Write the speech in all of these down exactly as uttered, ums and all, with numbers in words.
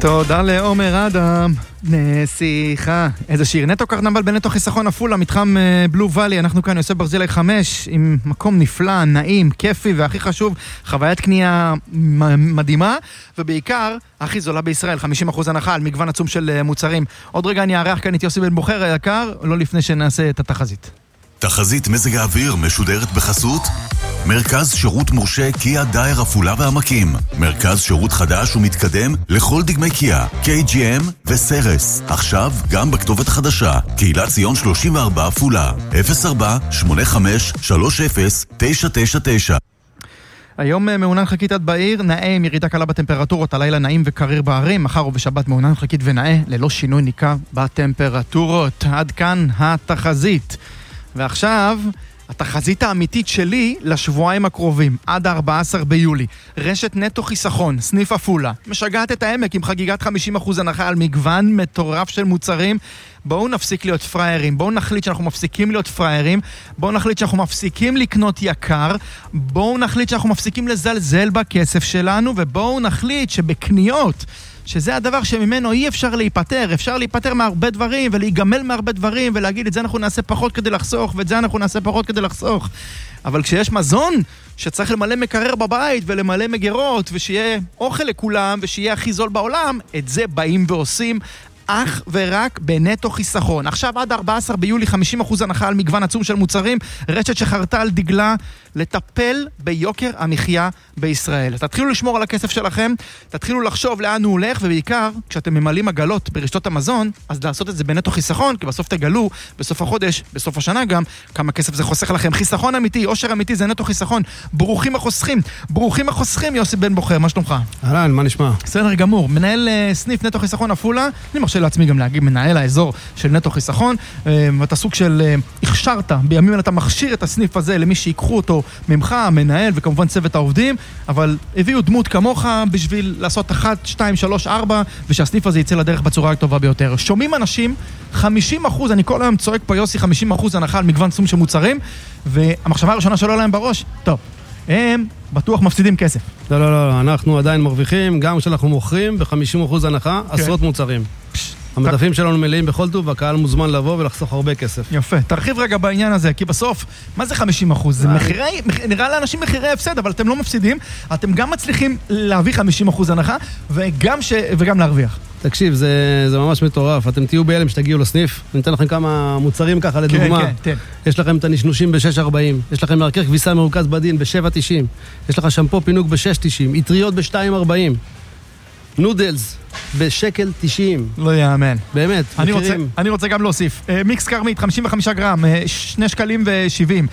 תודה לעומר אדם, נסיכה. איזה שיר, נטו קרנבל בנטו חיסכון אפולה, מתחם בלו ואלי. אנחנו כאן יוסף ברזילי חמש, עם מקום נפלא, נעים, כיפי, והכי חשוב, חוויית קנייה מדהימה, ובעיקר, הכי זולה בישראל, חמישים אחוז הנחה על מגוון עצום של מוצרים. עוד רגע אני אערך כאן את יוסי בן בוחר היקר, לא לפני שנעשה את התחזית. תחזית מזג האוויר משודרת בחסות מרכז שירות מורשה קיה דייר אפולה והעמקים. מרכז שירות חדש ומתקדם לכל דגמי קיה, קיי ג'י אם וסרס. עכשיו גם בכתובת חדשה, קהילת ציון שלושים וארבע אפולה, אפס ארבע שמונה חמש שלוש אפס תשע תשע תשע. היום מעונן חלקית עד בעיר, נאה עם ירידה קלה בטמפרטורות, הלילה נעים וקריר בערים, מחר ובשבת מעונן חלקית ונאה, ללא שינוי ניכר בטמפרטורות. עד כאן התחזית. ועכשיו, התחזית האמיתית שלי לשבועיים הקרובים, עד ה-ארבעה עשר ביולי. רשת נטו חיסכון, סניף אפולה, משגעת את העמק עם חגיגת חמישים אחוז הנחה על מגוון מטורף של מוצרים. בואו נפסיק להיות פריירים, בואו נחליט שאנחנו מפסיקים להיות פריירים, בואו נחליט שאנחנו מפסיקים לקנות יקר, בואו נחליט שאנחנו מפסיקים לזלזל בכסף שלנו, ובואו נחליט שבקניות, שזה הדבר שממנו אי אפשר להיפטר, אפשר להיפטר מהרבה דברים ולהיגמל מהרבה דברים ולהגיד את זה אנחנו נעשה פחות כדי לחסוך ואת זה אנחנו נעשה פחות כדי לחסוך. אבל כשיש מזון שצריך למלא מקרר בבית ולמלא מגירות ושיהיה אוכל לכולם ושיהיה הכי זול בעולם, את זה באים ועושים אך ורק בנטו חיסכון. עכשיו עד ארבעה עשר ביולי חמישים אחוז הנחה על מגוון עצום של מוצרים, רשת שחרתה על דגלה לטפל ביוקר המחיה בישראל. תתחילו לשמור על הכסף שלכם, תתחילו לחשוב לאן הוא הולך, ובעיקר כשאתם ממלאים עגלות ברשתות המזון, אז לעשות את זה בנטו חיסכון, כי בסוף תגלו, בסוף החודש, בסוף השנה גם, כמה כסף זה חוסך לכם. חיסכון אמיתי, עושר אמיתי, זה נטו חיסכון. ברוכים החוסכים, ברוכים החוסכים, יוסי בן בוחר, מה שלומך? אהלן, מה נשמע? בסדר גמור. מנהל סניף נטו חיסכון אפולה, אני מרשה לעצמי גם להגיד מנהל האזור של נטו חיסכון, ואתה סוג של הכשרת, בימים אלה אתה מכשיר את הסניף הזה למי שיקחו אותו ממך, המנהל וכמובן צוות העובדים, אבל הביאו דמות כמוך בשביל לעשות אחת, שתיים, שלוש, ארבע, ושהסניף הזה יצא לדרך בצורה הטובה ביותר. שומעים אנשים, חמישים אחוז, אני כל היום צועק פה יוסי, חמישים אחוז הנחה על מגוון סום של מוצרים, והמחשבה הראשונה שלא להם בראש, טוב, הם בטוח מפסידים כסף. לא, לא, לא, אנחנו עדיין מרוויחים, גם כשאנחנו מוכרים ב-חמישים אחוז הנחה, עשרות מוצרים. המדפים שלנו מלאים בכל טוב, והקהל מוזמן לבוא ולחסוך הרבה כסף. יפה, תרחיב רגע בעניין הזה, כי בסוף, מה זה חמישים אחוז? זה מחירי, נראה לאנשים מחירי הפסד, אבל אתם לא מפסידים, אתם גם מצליחים להביא חמישים אחוז הנחה, וגם, ש... וגם להרוויח. תקשיב, זה, זה ממש מטורף. אתם תהיו בהלם שתגיעו לסניף, אני אתן לכם כמה מוצרים ככה לדוגמה. כן, כן, כן. יש לכם את הנשנושים ב-שש ארבעים, יש לכם מרכך כביסה מרוכז בדין ב-שבע תשעים, יש לך שמפו פינוק ב-שש תשעים, אטריות ב-שתיים ארבעים. נודלס בשקל תשעים. לא יאמן. באמת, אני מחירים. רוצה, אני רוצה גם להוסיף. מיקס קרמית, חמישים וחמישה גרם, שני שקלים ושבעים.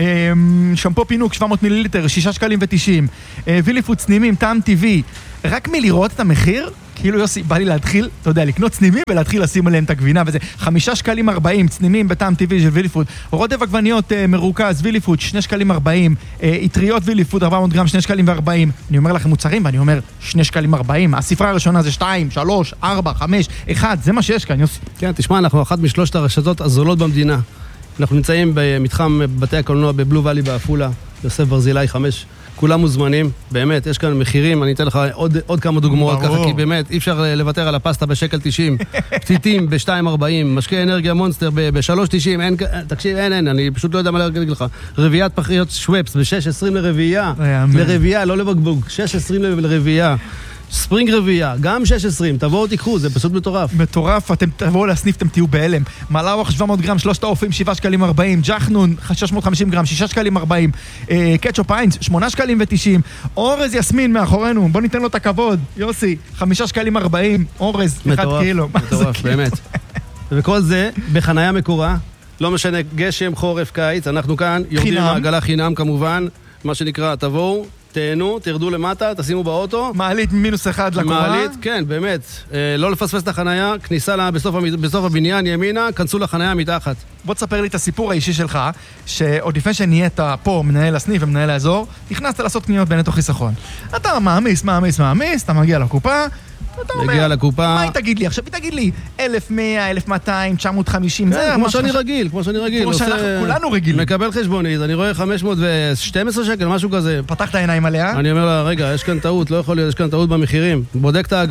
שמפו פינוק, שבע מאות מיליליטר, שישה שקלים ותשעים. ויליפוד צנימים, טעם טבעי. רק מלראות את המחיר, כאילו יוסי, בא לי להתחיל, אתה יודע, לקנות צנימים ולהתחיל לשים עליהם את הגבינה, וזה חמישה שקלים ארבעים, צנימים בטעם טבעי של ויליפוד, רוטב עגבניות מרוכז, ויליפוד, שני שקלים ארבעים, יטריות ויליפוד, ארבע מאות גרם, שני שקלים וארבעים, אני אומר לכם מוצרים, ואני אומר, שני שקלים ארבעים, הספרה הראשונה זה שתיים, שלוש, ארבע, חמש, אחד, זה מה שיש כאן, יוסי. כן, תשמע, אנחנו אחת משלושת הרשתות הזולות במדינה. אנחנו נמצאים במתחם בתי הקולנוע בבלו ואלי באפולה, יוסף ברזילי חמש. כולם מוזמנים, באמת, יש כאן מחירים, אני אתן לך עוד, עוד כמה דוגמאות ככה, כי באמת, אי אפשר לוותר על הפסטה בשקל תשעים, פתיתים ב-שתיים ארבעים, משקה אנרגיה מונסטר ב-שלוש תשעים, אין, תקשיב, אין, אין, אני פשוט לא יודע מה להגיד לך, רביעיית פחיות שוואפס ב-שש עשרים לרביעייה, לרביעייה, לא לבקבוק, שש עשרים לרביעייה. ספרינג רביעייה, גם שש עשרים, תבואו תיקחו, זה פשוט מטורף. מטורף, אתם תבואו להסניף, אתם תהיו בהלם. מלאווח שבע מאות גרם, שלושת האופים, שבעה שקלים ארבעים, ג'חנון, שש מאות וחמישים גרם, שישה שקלים ארבעים, אה, קטשופ איינס, שמונה שקלים ותשעים, אורז יסמין מאחורינו, בוא ניתן לו את הכבוד, יוסי, חמישה שקלים ארבעים, אורז, אחד קילו. מטורף, באמת. וכל זה, בחנייה מקורה, לא משנה, גשם, חורף, קיץ, אנחנו כאן, יורדים מעגלה חינם כמובן, מה שנקרא, תבואו, תהנו, תרדו למטה, תשימו באוטו. מעלית מינוס אחד לקורה. מעלית, כן, באמת. אה, לא לפספס את החנייה, כניסה לה בסוף, בסוף הבניין, ימינה, כנסו לחנייה מתחת. בוא תספר לי את הסיפור האישי שלך, שעוד לפני שנהיית פה מנהל הסניף ומנהל האזור, נכנסת לעשות קניות בנטו חיסכון. אתה מאמיס, מאמיס, מאמיס, אתה מגיע לקופה, אתה אומר, מגיע לקופה. מה היא תגיד לי? עכשיו היא תגיד לי, אלף מאה, אלף מאתיים, תשע מאות וחמישים, זה כמו שאני רגיל, כמו שאני רגיל. כמו שאנחנו כולנו רגילים. מקבל חשבונית, אני רואה חמש מאות ושתים עשרה שקל, משהו כזה. פתח את העיניים עליה. אני אומר לה, רגע, יש כאן טעות, לא יכול להיות, יש כאן טעות במחירים. בודק את העגלה,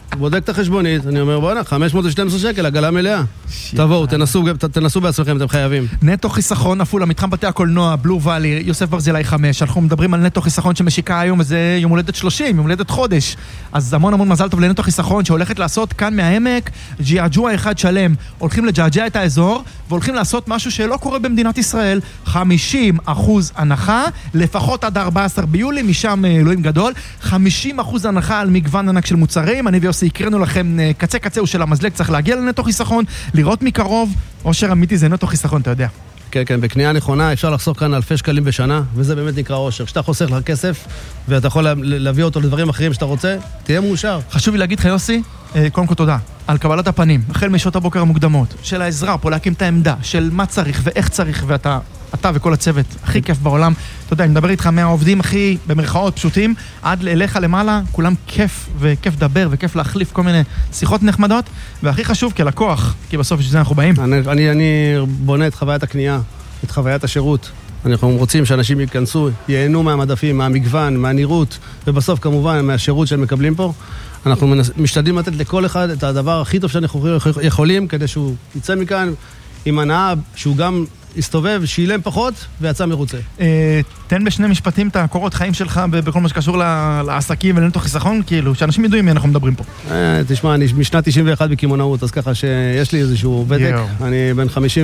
בודק את החשבונית, אני אומר, בוא'נה, חמש מאות ושתים עשרה שקל, עגלה מלאה. תבואו, תנסו, תנסו בעצמכם, אתם חייבים. נטו חיסכון, עפולה, מתחם בתי הקולנוע, בלו ואלי, יוסף ברזילי חמש. אנחנו מדברים על נטו חיסכון שמשיקה היום, וזה יום הולדת שלושים, יום הולדת חודש. אז המון המון מזל טוב לנטו חיסכון, שהולכת לעשות כאן מהעמק, ג'יאג'וע אחד שלם. הולכים לג'עג'ע את האזור, והולכים לעשות משהו שלא קורה במדינת ישראל. חמישים אחוז הנחה, לפחות עד ארבעה עשר ביולי, משם אלוהים גדול. חמישים אחוז הנחה על מגוון ענק של מוצרים. אני ויוסי הקראנו לכם קצה קצהו של המזלג, צריך להגיע לנטו חיסכון, לראות מקרוב. עושר אמיתי זה נטו חיסכון, אתה יודע. כן, כן, בקנייה נכונה אפשר לחסוך כאן אלפי שקלים בשנה, וזה באמת נקרא עושר. כשאתה חוסך לך כסף, ואתה יכול להביא אותו לדברים אחרים שאתה רוצה, תהיה מאושר. חשוב לי להגיד לך, יוסי, קודם כל תודה על קבלת הפנים, החל משעות הבוקר המוקדמות, של העזרה פה להקים את העמדה, של מה צריך ואיך צריך, ואתה, אתה וכל הצוות, הכי כיף בעולם. אתה יודע, אני מדבר איתך מהעובדים הכי, במרכאות פשוטים, עד אליך למעלה, כולם כיף, וכיף לדבר, וכיף להחליף כל מיני שיחות נחמדות, והכי חשוב, כלקוח, כי בסוף בשביל זה אנחנו באים. אני, אני, אני בונה את חוויית הקנייה, את חוויית השירות. אנחנו רוצים שאנשים ייכנסו, ייהנו מהמדפים, מהמגוון, מהנראות, ובסוף כמובן מהשירות שהם מקבלים פה. אנחנו משתדלים לתת לכל אחד את הדבר הכי טוב שאנחנו יכולים, כדי שהוא יצא מכאן עם הנאה, שהוא גם הסתובב, שילם פחות, ויצא מרוצה. תן בשני משפטים את הקורות חיים שלך בכל מה שקשור לעסקים ולנטו חיסכון, כאילו, שאנשים ידעו עם מי אנחנו מדברים פה. תשמע, אני משנת תשעים ואחת בכימונאות, אז ככה שיש לי איזשהו ותק. אני בן חמישים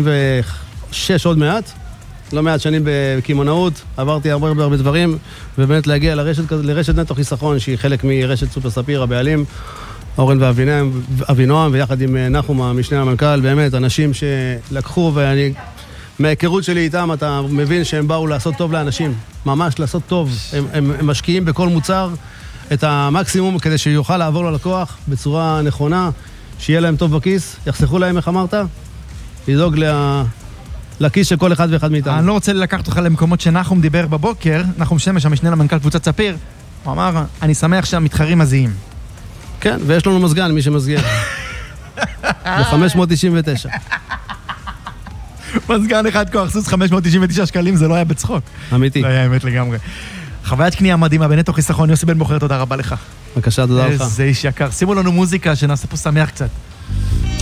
ושש עוד מעט. לא מעט שנים בכימונאות, עברתי הרבה הרבה הרבה דברים, ובאמת להגיע לרשת, לרשת נטו חיסכון, שהיא חלק מרשת סופר ספיר, הבעלים, אורן ואבינועם, ויחד עם נחום, המשנה למנכ"ל, באמת, אנשים שלקחו, ואני, מההיכרות שלי איתם, אתה מבין שהם באו לעשות טוב לאנשים, ממש לעשות טוב. הם, הם, הם משקיעים בכל מוצר את המקסימום, כדי שיוכל לעבור ללקוח בצורה נכונה, שיהיה להם טוב בכיס, יחסכו להם, איך אמרת? לדאוג לה... לכיס של כל אחד ואחד מאיתנו. אני לא רוצה לקחת אותך למקומות שנחום דיבר בבוקר, נחום שמש, המשנה למנכ"ל קבוצת ספיר, הוא אמר, אני שמח שהמתחרים מזיעים. כן, ויש לנו מזגן, מי שמזגן. ב-חמש מאות תשעים ותשע. מזגן אחד כוח סוס חמש מאות תשעים ותשע שקלים, זה לא היה בצחוק. אמיתי. זה היה אמת לגמרי. חוויית קנייה מדהימה, בנטו חיסכון, יוסי בן בוחר, תודה רבה לך. בבקשה, תודה לך. איזה איש יקר. שימו לנו מוזיקה שנעשה פה שמח קצת.